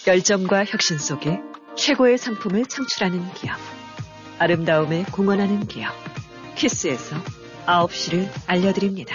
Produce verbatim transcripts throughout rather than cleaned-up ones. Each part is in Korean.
열정과 혁신 속에 최고의 상품을 창출하는 기업. 아름다움에 공헌하는 기업. 키스에서 아홉 시를 알려드립니다.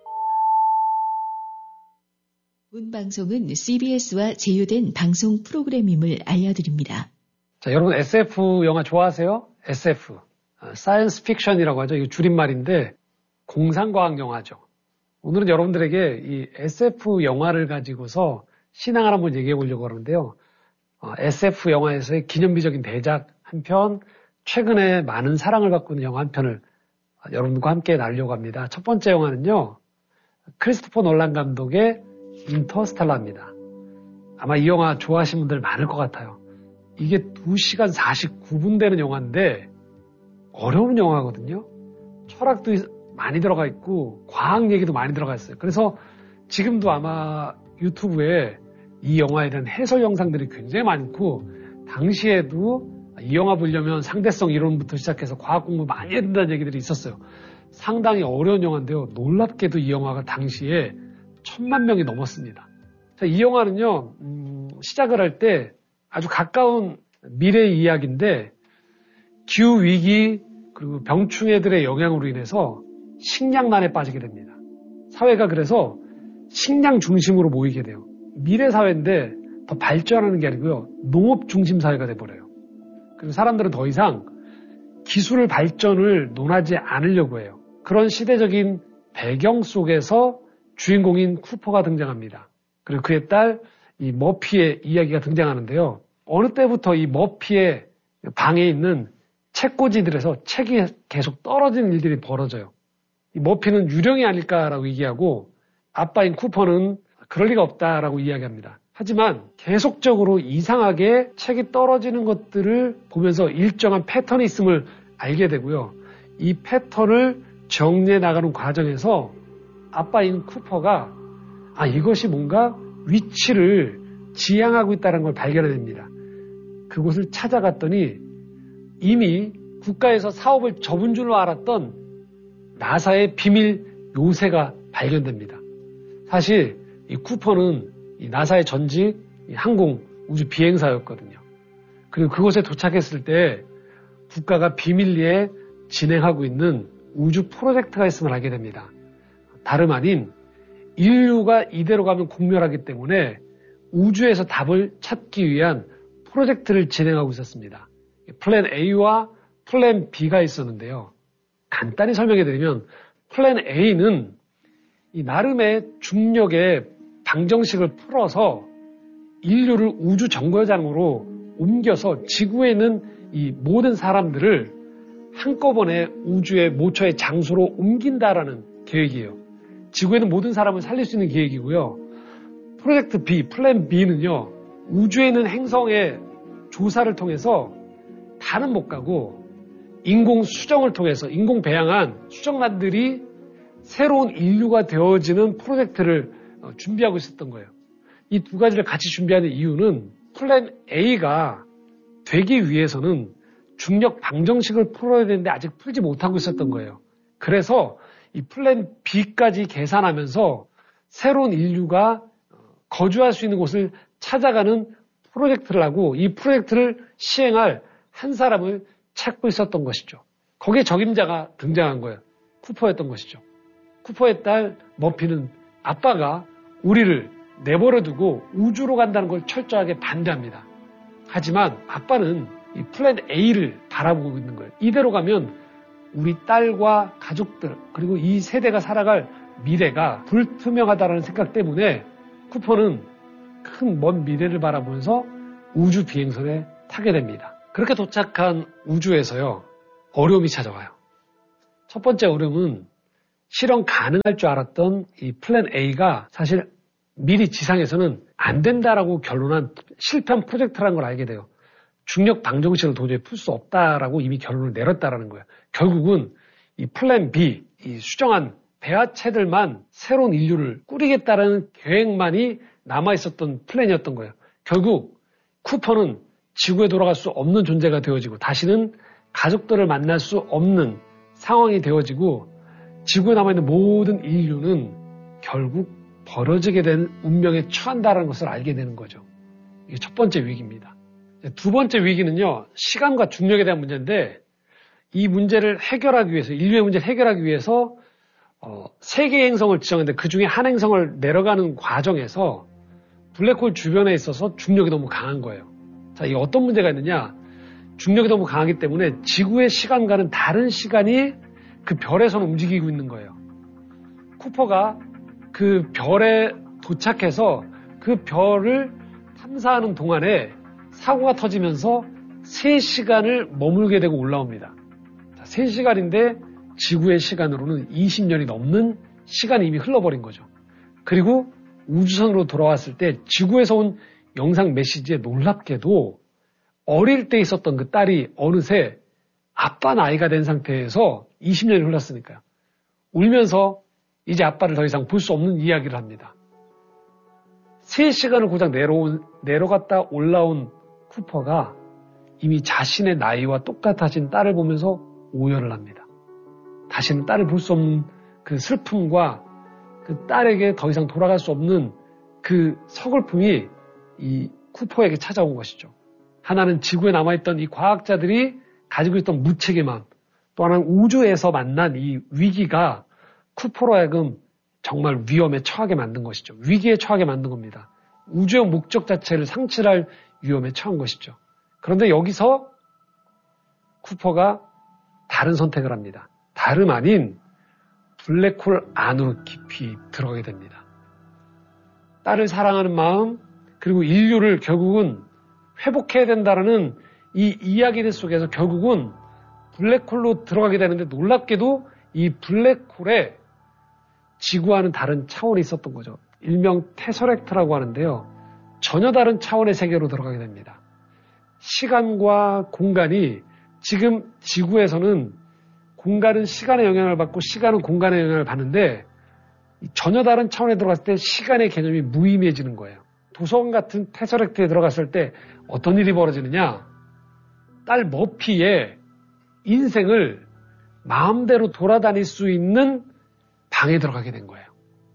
본 방송은 씨비에스와 제휴된 방송 프로그램임을 알려드립니다. 자, 여러분 에스에프 영화 좋아하세요? 에스에프. 사이언스 픽션이라고 하죠. 이거 줄임말인데 공상과학 영화죠. 오늘은 여러분들에게 이 에스에프 영화를 가지고서 신앙을 한번 얘기해 보려고 하는데요. 어, 에스에프 영화에서의 기념비적인 대작 한 편, 최근에 많은 사랑을 받고 있는 영화 한 편을 여러분과 함께 나누려고 합니다. 첫 번째 영화는요, 크리스토퍼 놀란 감독의 인터스텔라입니다. 아마 이 영화 좋아하시는 분들 많을 것 같아요. 이게 두 시간 사십구 분 되는 영화인데 어려운 영화거든요. 철학도 많이 들어가 있고 과학 얘기도 많이 들어가 있어요. 그래서 지금도 아마 유튜브에 이 영화에 대한 해설 영상들이 굉장히 많고, 당시에도 이 영화 보려면 상대성 이론부터 시작해서 과학 공부 많이 해야 된다는 얘기들이 있었어요. 상당히 어려운 영화인데요. 놀랍게도 이 영화가 당시에 천만 명이 넘었습니다. 자, 이 영화는요, 음, 시작을 할 때 아주 가까운 미래의 이야기인데, 기후위기 그리고 병충해들의 영향으로 인해서 식량난에 빠지게 됩니다. 사회가 그래서 식량 중심으로 모이게 돼요. 미래 사회인데 더 발전하는 게 아니고요, 농업 중심 사회가 돼버려요. 그리고 사람들은 더 이상 기술 발전을 논하지 않으려고 해요. 그런 시대적인 배경 속에서 주인공인 쿠퍼가 등장합니다. 그리고 그의 딸 이 머피의 이야기가 등장하는데요. 어느 때부터 이 머피의 방에 있는 책꽂이들에서 책이 계속 떨어지는 일들이 벌어져요. 이 머피는 유령이 아닐까라고 얘기하고, 아빠인 쿠퍼는 그럴 리가 없다라고 이야기합니다. 하지만 계속적으로 이상하게 책이 떨어지는 것들을 보면서 일정한 패턴이 있음을 알게 되고요. 이 패턴을 정리해 나가는 과정에서 아빠인 쿠퍼가 아, 이것이 뭔가 위치를 지향하고 있다는 걸 발견해냅니다. 그곳을 찾아갔더니 이미 국가에서 사업을 접은 줄로 알았던 나사의 비밀 요새가 발견됩니다. 사실 이 쿠퍼는 이 나사의 전직 이 항공 우주 비행사였거든요. 그리고 그곳에 도착했을 때 국가가 비밀리에 진행하고 있는 우주 프로젝트가 있음을 알게 됩니다. 다름 아닌 인류가 이대로 가면 공멸하기 때문에 우주에서 답을 찾기 위한 프로젝트를 진행하고 있었습니다. 플랜 A와 플랜 B가 있었는데요. 간단히 설명해 드리면 플랜 A는 이 나름의 중력의 방정식을 풀어서 인류를 우주 정거장으로 옮겨서 지구에 있는 이 모든 사람들을 한꺼번에 우주의 모처의 장소로 옮긴다라는 계획이에요. 지구에 있는 모든 사람을 살릴 수 있는 계획이고요. 프로젝트 B, 플랜 B는요, 우주에 있는 행성의 조사를 통해서 다는 못 가고 인공 수정을 통해서 인공 배양한 수정란들이 새로운 인류가 되어지는 프로젝트를 준비하고 있었던 거예요. 이 두 가지를 같이 준비하는 이유는 플랜 A가 되기 위해서는 중력 방정식을 풀어야 되는데 아직 풀지 못하고 있었던 거예요. 그래서 이 플랜 B까지 계산하면서 새로운 인류가 거주할 수 있는 곳을 찾아가는 프로젝트를 하고, 이 프로젝트를 시행할 한 사람을 찾고 있었던 것이죠. 거기에 적임자가 등장한 거예요. 쿠퍼였던 것이죠. 쿠퍼의 딸 머피는 아빠가 우리를 내버려두고 우주로 간다는 걸 철저하게 반대합니다. 하지만 아빠는 이 플랜 A를 바라보고 있는 거예요. 이대로 가면 우리 딸과 가족들, 그리고 이 세대가 살아갈 미래가 불투명하다는 생각 때문에 쿠퍼는 큰 먼 미래를 바라보면서 우주 비행선에 타게 됩니다. 그렇게 도착한 우주에서요, 어려움이 찾아와요. 첫 번째 어려움은 실현 가능할 줄 알았던 이 플랜 A가 사실 미리 지상에서는 안 된다라고 결론한 실패한 프로젝트라는 걸 알게 돼요. 중력 방정식을 도저히 풀 수 없다라고 이미 결론을 내렸다라는 거예요. 결국은 이 플랜 B, 이 수정한 배아체들만 새로운 인류를 꾸리겠다라는 계획만이 남아있었던 플랜이었던 거예요. 결국 쿠퍼는 지구에 돌아갈 수 없는 존재가 되어지고 다시는 가족들을 만날 수 없는 상황이 되어지고 지구에 남아있는 모든 인류는 결국 벌어지게 된 운명에 처한다는 것을 알게 되는 거죠. 이게 첫 번째 위기입니다. 두 번째 위기는요, 시간과 중력에 대한 문제인데, 이 문제를 해결하기 위해서, 인류의 문제를 해결하기 위해서, 어, 세 개의 행성을 지정했는데 그 중에 한 행성을 내려가는 과정에서 블랙홀 주변에 있어서 중력이 너무 강한 거예요. 자, 이게 어떤 문제가 있느냐? 중력이 너무 강하기 때문에 지구의 시간과는 다른 시간이 그 별에서는 움직이고 있는 거예요. 쿠퍼가 그 별에 도착해서 그 별을 탐사하는 동안에 사고가 터지면서 세 시간을 머물게 되고 올라옵니다. 자, 세 시간인데 지구의 시간으로는 이십 년이 넘는 시간이 이미 흘러버린 거죠. 그리고 우주선으로 돌아왔을 때 지구에서 온 영상 메시지에 놀랍게도 어릴 때 있었던 그 딸이 어느새 아빠 나이가 된 상태에서 이십 년이 흘렀으니까요. 울면서 이제 아빠를 더 이상 볼 수 없는 이야기를 합니다. 세 시간을 고작 내려온, 내려갔다 올라온 쿠퍼가 이미 자신의 나이와 똑같아진 딸을 보면서 오열을 합니다. 다시는 딸을 볼 수 없는 그 슬픔과 그 딸에게 더 이상 돌아갈 수 없는 그 서글픔이 이 쿠퍼에게 찾아온 것이죠. 하나는 지구에 남아있던 이 과학자들이 가지고 있던 무책의 마음, 또 하나는 우주에서 만난 이 위기가 쿠퍼로 하여금 정말 위험에 처하게 만든 것이죠. 위기에 처하게 만든 겁니다. 우주의 목적 자체를 상실할 위험에 처한 것이죠. 그런데 여기서 쿠퍼가 다른 선택을 합니다. 다름 아닌 블랙홀 안으로 깊이 들어가게 됩니다. 딸을 사랑하는 마음, 그리고 인류를 결국은 회복해야 된다는 이 이야기들 속에서 결국은 블랙홀로 들어가게 되는데 놀랍게도 이 블랙홀에 지구와는 다른 차원이 있었던 거죠. 일명 테서렉트라고 하는데요. 전혀 다른 차원의 세계로 들어가게 됩니다. 시간과 공간이 지금 지구에서는 공간은 시간의 영향을 받고 시간은 공간의 영향을 받는데 전혀 다른 차원에 들어갔을 때 시간의 개념이 무의미해지는 거예요. 도서관 같은 테서렉트에 들어갔을 때 어떤 일이 벌어지느냐? 딸 머피의 인생을 마음대로 돌아다닐 수 있는 방에 들어가게 된 거예요.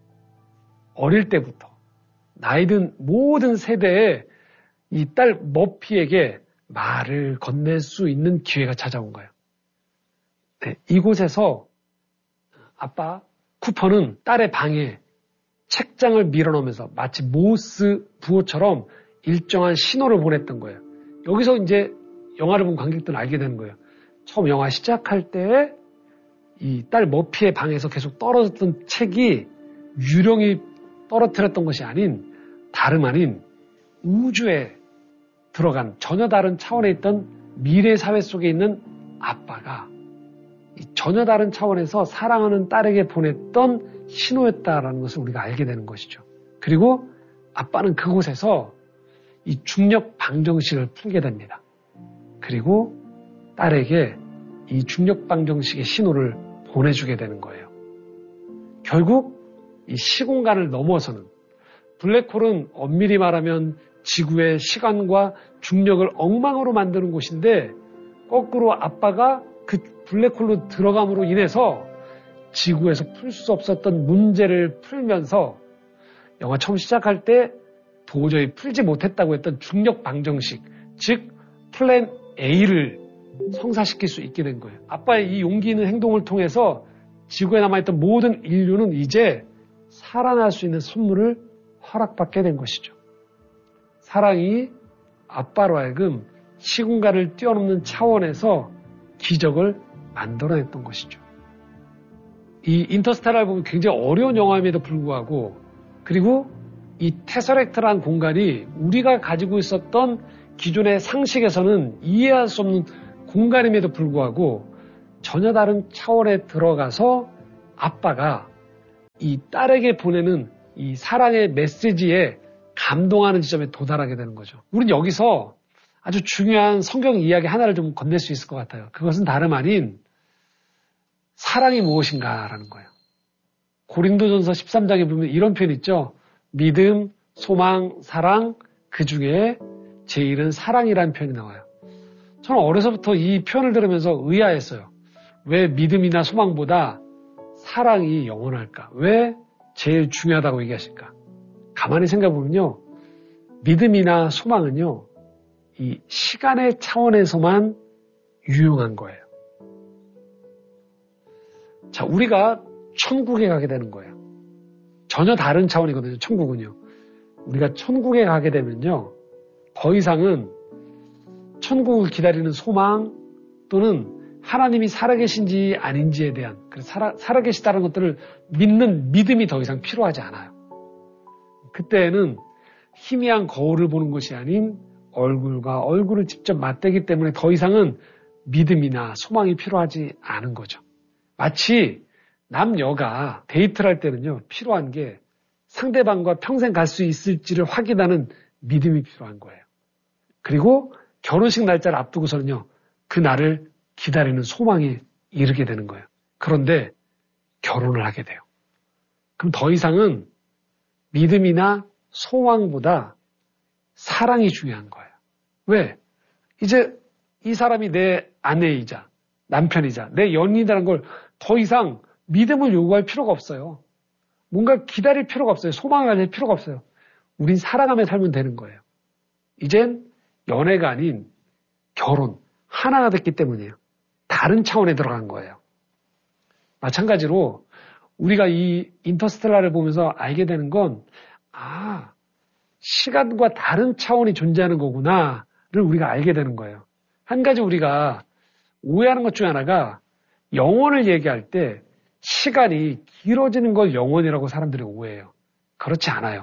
어릴 때부터 나이 든 모든 세대에 이 딸 머피에게 말을 건넬 수 있는 기회가 찾아온 거예요. 네, 이곳에서 아빠 쿠퍼는 딸의 방에 책장을 밀어넣으면서 마치 모스 부호처럼 일정한 신호를 보냈던 거예요. 여기서 이제 영화를 본 관객들은 알게 되는 거예요. 처음 영화 시작할 때 이 딸 머피의 방에서 계속 떨어졌던 책이 유령이 떨어뜨렸던 것이 아닌 다름 아닌 우주에 들어간 전혀 다른 차원에 있던 미래 사회 속에 있는 아빠가 전혀 다른 차원에서 사랑하는 딸에게 보냈던 신호였다라는 것을 우리가 알게 되는 것이죠. 그리고 아빠는 그곳에서 이 중력 방정식을 풀게 됩니다. 그리고 딸에게 이 중력 방정식의 신호를 보내주게 되는 거예요. 결국 이 시공간을 넘어서는 블랙홀은 엄밀히 말하면 지구의 시간과 중력을 엉망으로 만드는 곳인데 거꾸로 아빠가 그 블랙홀로 들어감으로 인해서 지구에서 풀 수 없었던 문제를 풀면서 영화 처음 시작할 때 도저히 풀지 못했다고 했던 중력 방정식, 즉 플랜 A를 성사시킬 수 있게 된 거예요. 아빠의 이 용기 있는 행동을 통해서 지구에 남아있던 모든 인류는 이제 살아날 수 있는 선물을 허락받게 된 것이죠. 사랑이 아빠로 하여금 시공간을 뛰어넘는 차원에서 기적을 만들어냈던 것이죠. 이 인터스텔라를 보면 굉장히 어려운 영화임에도 불구하고 그리고 이 테서렉트라는 공간이 우리가 가지고 있었던 기존의 상식에서는 이해할 수 없는 공간임에도 불구하고 전혀 다른 차원에 들어가서 아빠가 이 딸에게 보내는 이 사랑의 메시지에 감동하는 지점에 도달하게 되는 거죠. 우리는 여기서 아주 중요한 성경 이야기 하나를 좀 건넬 수 있을 것 같아요. 그것은 다름 아닌 사랑이 무엇인가라는 거예요. 고린도전서 십삼 장에 보면 이런 표현 있죠. 믿음, 소망, 사랑, 그 중에 제일은 사랑이라는 표현이 나와요. 저는 어려서부터 이 표현을 들으면서 의아했어요. 왜 믿음이나 소망보다 사랑이 영원할까? 왜 제일 중요하다고 얘기하실까? 가만히 생각해보면요. 믿음이나 소망은요, 이 시간의 차원에서만 유용한 거예요. 자, 우리가 천국에 가게 되는 거예요. 전혀 다른 차원이거든요, 천국은요. 우리가 천국에 가게 되면요, 더 이상은 천국을 기다리는 소망 또는 하나님이 살아계신지 아닌지에 대한, 살아, 살아계시다는 것들을 믿는 믿음이 더 이상 필요하지 않아요. 그때에는 희미한 거울을 보는 것이 아닌 얼굴과 얼굴을 직접 맞대기 때문에 더 이상은 믿음이나 소망이 필요하지 않은 거죠. 마치 남녀가 데이트를 할 때는요, 필요한 게 상대방과 평생 갈 수 있을지를 확인하는 믿음이 필요한 거예요. 그리고 결혼식 날짜를 앞두고서는요, 그 날을 기다리는 소망이 이르게 되는 거예요. 그런데 결혼을 하게 돼요. 그럼 더 이상은 믿음이나 소망보다 사랑이 중요한 거예요. 왜? 이제 이 사람이 내 아내이자 남편이자 내 연인이라는 걸 더 이상 믿음을 요구할 필요가 없어요. 뭔가 기다릴 필요가 없어요. 소망을 가질 필요가 없어요. 우린 사랑하며 살면 되는 거예요. 이젠 연애가 아닌 결혼, 하나가 됐기 때문이에요. 다른 차원에 들어간 거예요. 마찬가지로 우리가 이 인터스텔라를 보면서 알게 되는 건, 아, 시간과 다른 차원이 존재하는 거구나를 우리가 알게 되는 거예요. 한 가지 우리가 오해하는 것 중에 하나가 영혼을 얘기할 때 시간이 길어지는 걸 영혼이라고 사람들이 오해해요. 그렇지 않아요.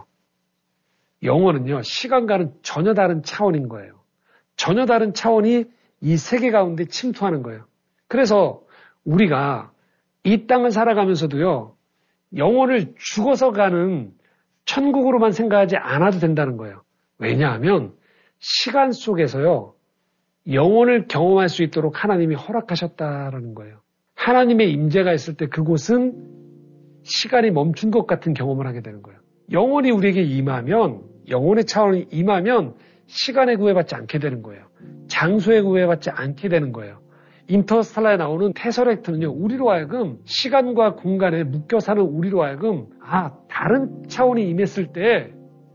영혼은요, 시간과는 전혀 다른 차원인 거예요. 전혀 다른 차원이 이 세계 가운데 침투하는 거예요. 그래서 우리가 이 땅을 살아가면서도요, 영혼을 죽어서 가는 천국으로만 생각하지 않아도 된다는 거예요. 왜냐하면 시간 속에서요, 영혼을 경험할 수 있도록 하나님이 허락하셨다라는 거예요. 하나님의 임재가 있을 때 그곳은 시간이 멈춘 것 같은 경험을 하게 되는 거예요. 영혼이 우리에게 임하면, 영혼의 차원이 임하면 시간에 구애받지 않게 되는 거예요. 장소에 구애받지 않게 되는 거예요. 인터스텔라에 나오는 테서렉트는요, 우리로 하여금 시간과 공간에 묶여 사는 우리로 하여금, 아, 다른 차원이 임했을 때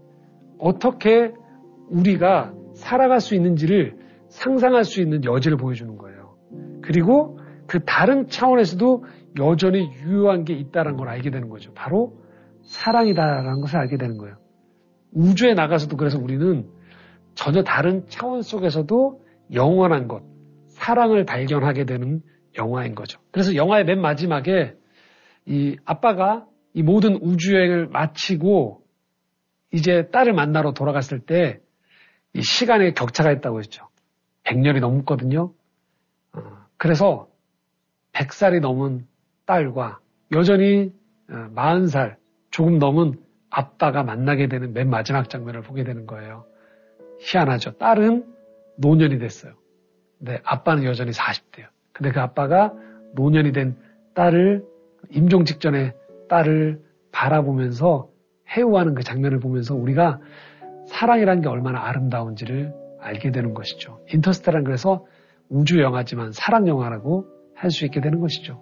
어떻게 우리가 살아갈 수 있는지를 상상할 수 있는 여지를 보여주는 거예요. 그리고 그 다른 차원에서도 여전히 유효한 게 있다는 걸 알게 되는 거죠. 바로 사랑이다라는 것을 알게 되는 거예요. 우주에 나가서도 그래서 우리는 전혀 다른 차원 속에서도 영원한 것, 사랑을 발견하게 되는 영화인 거죠. 그래서 영화의 맨 마지막에 이 아빠가 이 모든 우주여행을 마치고 이제 딸을 만나러 돌아갔을 때 이 시간에 격차가 있다고 했죠. 백 년이 넘었거든요. 어, 그래서 백 살이 넘은 딸과 여전히 마흔 살 조금 넘은 아빠가 만나게 되는 맨 마지막 장면을 보게 되는 거예요. 희한하죠. 딸은 노년이 됐어요. 근데 아빠는 여전히 사십 대예요. 근데 그 아빠가 노년이 된 딸을, 임종 직전에 딸을 바라보면서 해우하는 그 장면을 보면서 우리가 사랑이라는 게 얼마나 아름다운지를 알게 되는 것이죠. 인터스텔라는 그래서 우주 영화지만 사랑 영화라고 할 수 있게 되는 것이죠.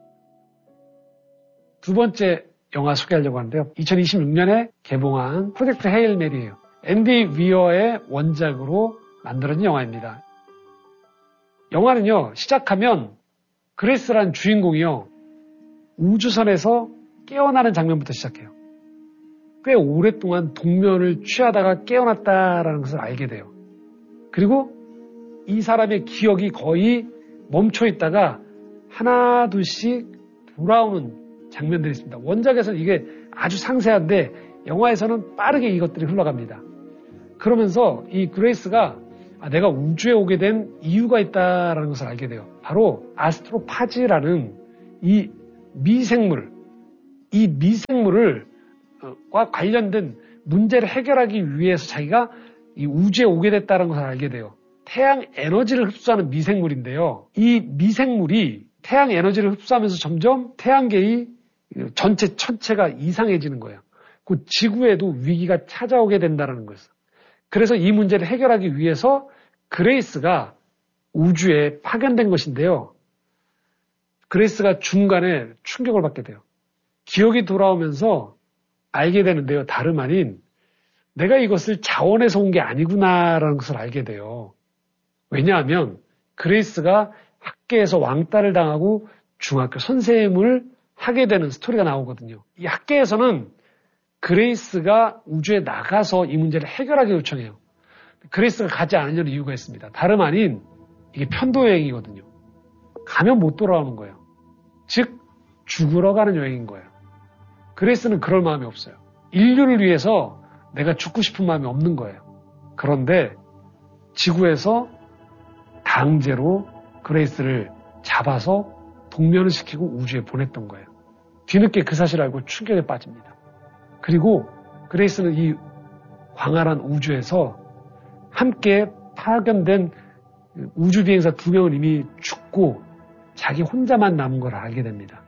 두 번째 영화 소개하려고 하는데요. 이천이십육 년에 개봉한 프로젝트 헤일 메리예요. 앤디 위어의 원작으로 만들어진 영화입니다. 영화는요, 시작하면 그레이스라는 주인공이요, 우주선에서 깨어나는 장면부터 시작해요. 꽤 오랫동안 동면을 취하다가 깨어났다라는 것을 알게 돼요. 그리고 이 사람의 기억이 거의 멈춰 있다가 하나 둘씩 돌아오는 장면들이 있습니다. 원작에서는 이게 아주 상세한데 영화에서는 빠르게 이것들이 흘러갑니다. 그러면서 이 그레이스가 아, 내가 우주에 오게 된 이유가 있다라는 것을 알게 돼요. 바로 아스트로파지라는 이 미생물, 이 미생물을 과 관련된 문제를 해결하기 위해서 자기가 이 우주에 오게 됐다는 것을 알게 돼요. 태양 에너지를 흡수하는 미생물인데요. 이 미생물이 태양 에너지를 흡수하면서 점점 태양계의 전체 천체가 이상해지는 거예요. 그 지구에도 위기가 찾아오게 된다는 거였어요. 그래서 이 문제를 해결하기 위해서 그레이스가 우주에 파견된 것인데요. 그레이스가 중간에 충격을 받게 돼요. 기억이 돌아오면서 알게 되는데요. 다름 아닌 내가 이것을 자원에서 온 게 아니구나라는 것을 알게 돼요. 왜냐하면 그레이스가 학계에서 왕따를 당하고 중학교 선생님을 하게 되는 스토리가 나오거든요. 이 학계에서는 그레이스가 우주에 나가서 이 문제를 해결하기 요청해요. 그레이스가 가지 않으려는 이유가 있습니다. 다름 아닌 이게 편도 여행이거든요. 가면 못 돌아오는 거예요. 즉 죽으러 가는 여행인 거예요. 그레이스는 그럴 마음이 없어요. 인류를 위해서 내가 죽고 싶은 마음이 없는 거예요. 그런데 지구에서 강제로 그레이스를 잡아서 동면을 시키고 우주에 보냈던 거예요. 뒤늦게 그 사실을 알고 충격에 빠집니다. 그리고 그레이스는 이 광활한 우주에서 함께 파견된 우주비행사 두 명은 이미 죽고 자기 혼자만 남은 걸 알게 됩니다.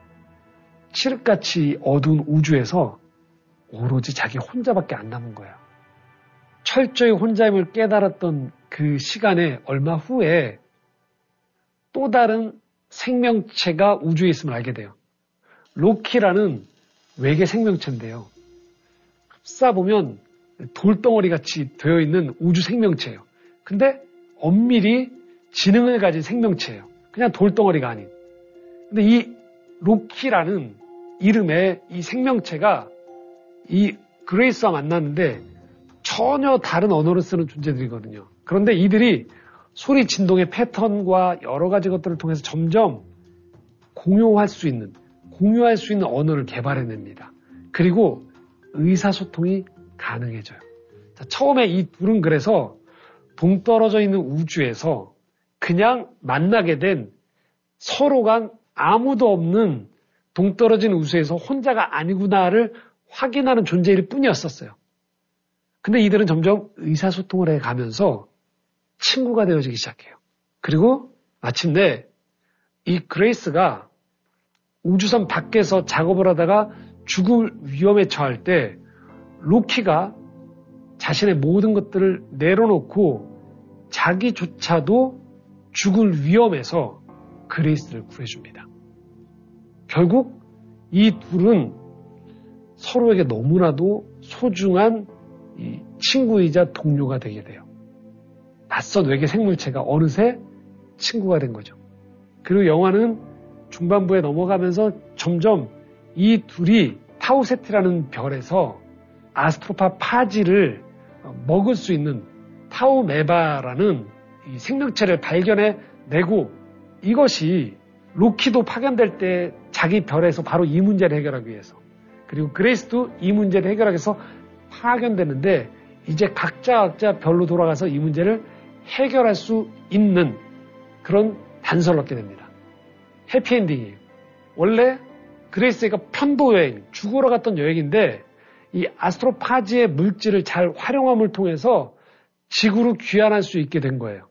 칠흑같이 어두운 우주에서 오로지 자기 혼자밖에 안 남은 거예요. 철저히 혼자임을 깨달았던 그 시간에 얼마 후에 또 다른 생명체가 우주에 있음을 알게 돼요. 로키라는 외계 생명체인데요. 흡사보면 돌덩어리 같이 되어 있는 우주 생명체예요. 근데 엄밀히 지능을 가진 생명체예요. 그냥 돌덩어리가 아닌. 근데 이 로키라는 이름의 이 생명체가 이 그레이스와 만났는데 전혀 다른 언어를 쓰는 존재들이거든요. 그런데 이들이 소리 진동의 패턴과 여러 가지 것들을 통해서 점점 공유할 수 있는, 공유할 수 있는 언어를 개발해냅니다. 그리고 의사소통이 가능해져요. 자, 처음에 이 둘은 그래서 동떨어져 있는 우주에서 그냥 만나게 된 서로 간 아무도 없는 동떨어진 우주에서 혼자가 아니구나를 확인하는 존재일 뿐이었었어요. 근데 이들은 점점 의사소통을 해가면서 친구가 되어지기 시작해요. 그리고 마침내 이 그레이스가 우주선 밖에서 작업을 하다가 죽을 위험에 처할 때 로키가 자신의 모든 것들을 내려놓고 자기조차도 죽을 위험에서 그레이스를 구해줍니다. 결국 이 둘은 서로에게 너무나도 소중한 이 친구이자 동료가 되게 돼요. 낯선 외계 생물체가 어느새 친구가 된 거죠. 그리고 영화는 중반부에 넘어가면서 점점 이 둘이 타우세티라는 별에서 아스트로파 파지를 먹을 수 있는 타우메바라는 이 생명체를 발견해내고 이것이 로키도 파견될 때 자기 별에서 바로 이 문제를 해결하기 위해서 그리고 그레이스도 이 문제를 해결하기 위해서 파견되는데 이제 각자 각자 별로 돌아가서 이 문제를 해결할 수 있는 그런 단서를 얻게 됩니다. 해피엔딩이에요. 원래 그레이스가 편도 여행, 죽으러 갔던 여행인데 이 아스트로파지의 물질을 잘 활용함을 통해서 지구로 귀환할 수 있게 된 거예요.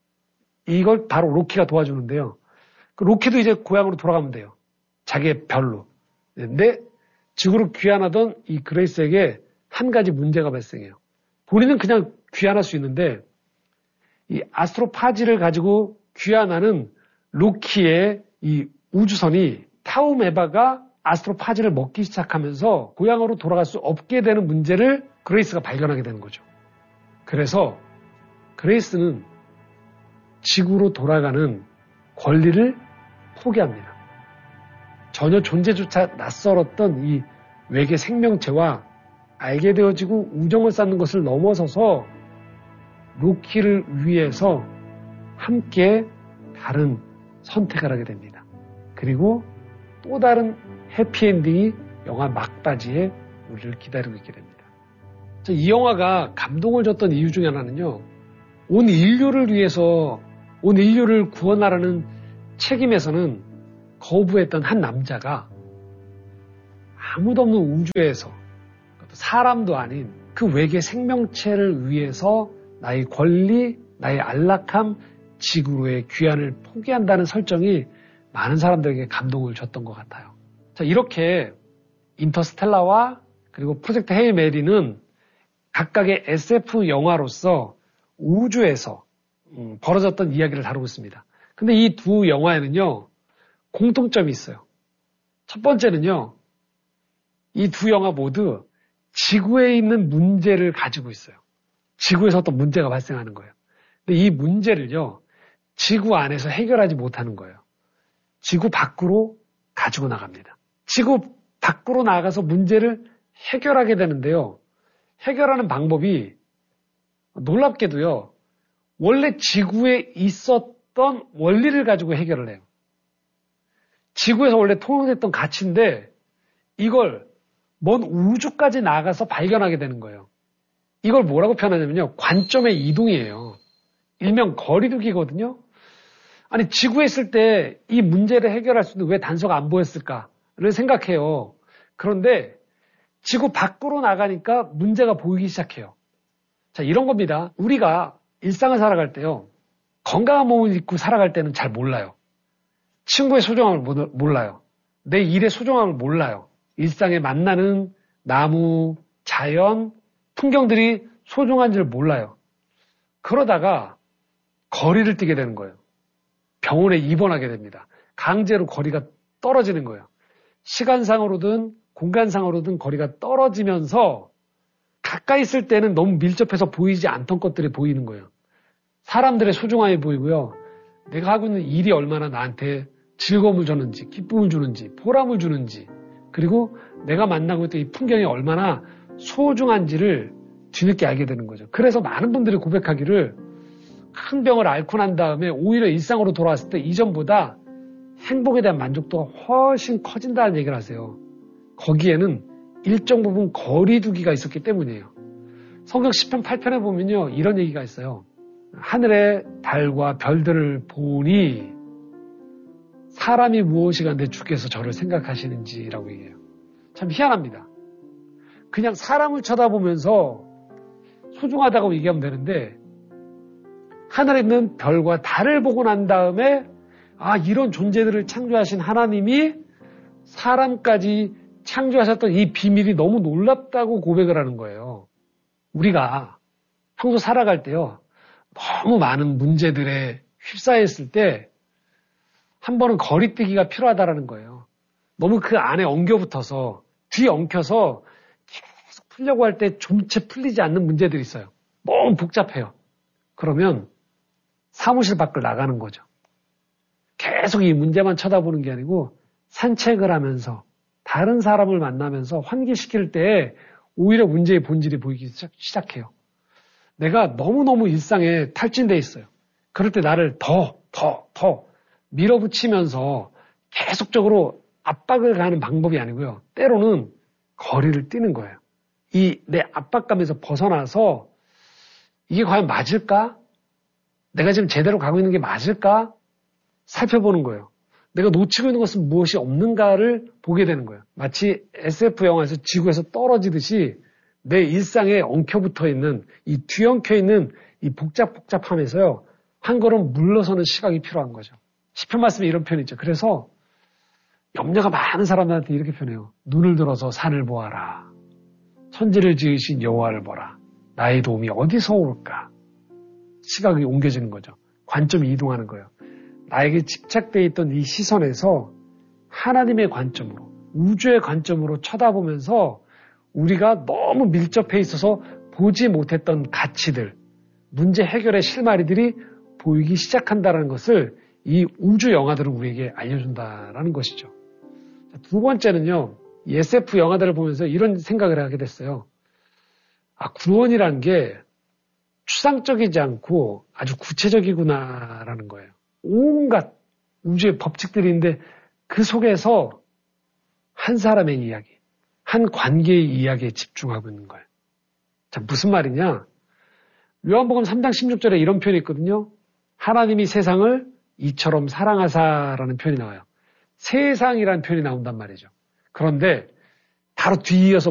이걸 바로 로키가 도와주는데요. 그 로키도 이제 고향으로 돌아가면 돼요. 자기의 별로. 근데 지구로 귀환하던 이 그레이스에게 한 가지 문제가 발생해요. 본인은 그냥 귀환할 수 있는데 이 아스트로파지를 가지고 귀환하는 로키의 이 우주선이 타우메바가 아스트로파지를 먹기 시작하면서 고향으로 돌아갈 수 없게 되는 문제를 그레이스가 발견하게 되는 거죠. 그래서 그레이스는 지구로 돌아가는 권리를 포기합니다. 전혀 존재조차 낯설었던 이 외계 생명체와 알게 되어지고 우정을 쌓는 것을 넘어서서 로키를 위해서 함께 다른 선택을 하게 됩니다. 그리고 또 다른 해피엔딩이 영화 막바지에 우리를 기다리고 있게 됩니다. 이 영화가 감동을 줬던 이유 중에 하나는요. 온 인류를 위해서 온 인류를 구원하라는 책임에서는 거부했던 한 남자가 아무도 없는 우주에서 사람도 아닌 그 외계 생명체를 위해서 나의 권리, 나의 안락함, 지구로의 귀환을 포기한다는 설정이 많은 사람들에게 감동을 줬던 것 같아요. 자, 이렇게 인터스텔라와 그리고 프로젝트 헤일 메리는 각각의 에스에프 영화로서 우주에서 음, 벌어졌던 이야기를 다루고 있습니다. 근데 이 두 영화에는요, 공통점이 있어요. 첫 번째는요, 이 두 영화 모두 지구에 있는 문제를 가지고 있어요. 지구에서 어떤 문제가 발생하는 거예요. 근데 이 문제를요, 지구 안에서 해결하지 못하는 거예요. 지구 밖으로 가지고 나갑니다. 지구 밖으로 나가서 문제를 해결하게 되는데요. 해결하는 방법이 놀랍게도요, 원래 지구에 있었던 원리를 가지고 해결을 해요. 지구에서 원래 통용됐던 가치인데 이걸 먼 우주까지 나가서 발견하게 되는 거예요. 이걸 뭐라고 표현하냐면요, 관점의 이동이에요. 일명 거리두기거든요. 아니, 지구에 있을 때 이 문제를 해결할 수 있는 왜 단서가 안 보였을까를 생각해요. 그런데 지구 밖으로 나가니까 문제가 보이기 시작해요. 자, 이런 겁니다. 우리가 일상을 살아갈 때요, 건강한 몸을 입고 살아갈 때는 잘 몰라요. 친구의 소중함을 몰라요. 내 일의 소중함을 몰라요. 일상에 만나는 나무, 자연, 풍경들이 소중한지를 몰라요. 그러다가 거리를 뛰게 되는 거예요. 병원에 입원하게 됩니다. 강제로 거리가 떨어지는 거예요. 시간상으로든 공간상으로든 거리가 떨어지면서 가까이 있을 때는 너무 밀접해서 보이지 않던 것들이 보이는 거예요. 사람들의 소중함이 보이고요. 내가 하고 있는 일이 얼마나 나한테 즐거움을 주는지, 기쁨을 주는지, 보람을 주는지, 그리고 내가 만나고 있던 이 풍경이 얼마나 소중한지를 뒤늦게 알게 되는 거죠. 그래서 많은 분들이 고백하기를 큰 병을 앓고 난 다음에 오히려 일상으로 돌아왔을 때 이전보다 행복에 대한 만족도가 훨씬 커진다는 얘기를 하세요. 거기에는 일정 부분 거리두기가 있었기 때문이에요. 성경 시편 팔 편에 보면요, 이런 얘기가 있어요. 하늘의 달과 별들을 보니 사람이 무엇이간데 주께서 저를 생각하시는지라고 얘기해요. 참 희한합니다. 그냥 사람을 쳐다보면서 소중하다고 얘기하면 되는데 하늘에 있는 별과 달을 보고 난 다음에 아, 이런 존재들을 창조하신 하나님이 사람까지 창조하셨던 이 비밀이 너무 놀랍다고 고백을 하는 거예요. 우리가 평소 살아갈 때요, 너무 많은 문제들에 휩싸여 있을 때 한 번은 거리뛰기가 필요하다라는 거예요. 너무 그 안에 엉겨붙어서 뒤에 엉켜서 계속 풀려고 할 때 좀채 풀리지 않는 문제들이 있어요. 너무 복잡해요. 그러면 사무실 밖을 나가는 거죠. 계속 이 문제만 쳐다보는 게 아니고 산책을 하면서 다른 사람을 만나면서 환기시킬 때 오히려 문제의 본질이 보이기 시작해요. 내가 너무너무 일상에 탈진돼 있어요. 그럴 때 나를 더, 더, 더 밀어붙이면서 계속적으로 압박을 가하는 방법이 아니고요. 때로는 거리를 뛰는 거예요. 이 내 압박감에서 벗어나서 이게 과연 맞을까? 내가 지금 제대로 가고 있는 게 맞을까? 살펴보는 거예요. 내가 놓치고 있는 것은 무엇이 없는가를 보게 되는 거예요. 마치 에스에프 영화에서 지구에서 떨어지듯이 내 일상에 엉켜붙어 있는 이 뒤엉켜 있는 이 복잡복잡함에서요, 한 걸음 물러서는 시각이 필요한 거죠. 시편 말씀에 이런 표현이 있죠. 그래서 염려가 많은 사람들한테 이렇게 표현해요. 눈을 들어서 산을 보아라. 천지를 지으신 여호와를 보라. 나의 도움이 어디서 올까? 시각이 옮겨지는 거죠. 관점이 이동하는 거예요. 나에게 집착되어 있던 이 시선에서 하나님의 관점으로, 우주의 관점으로 쳐다보면서 우리가 너무 밀접해 있어서 보지 못했던 가치들, 문제 해결의 실마리들이 보이기 시작한다는 것을 이 우주 영화들은 우리에게 알려준다라는 것이죠. 두 번째는요, 에스에프 영화들을 보면서 이런 생각을 하게 됐어요. 아, 구원이란 게 추상적이지 않고 아주 구체적이구나라는 거예요. 온갖 우주의 법칙들이 있는데 그 속에서 한 사람의 이야기, 한 관계의 이야기에 집중하고 있는 거예요. 자, 무슨 말이냐? 요한복음 삼 장 십육 절에 이런 표현이 있거든요. 하나님이 세상을 이처럼 사랑하사라는 표현이 나와요. 세상이라는 표현이 나온단 말이죠. 그런데 바로 뒤이어서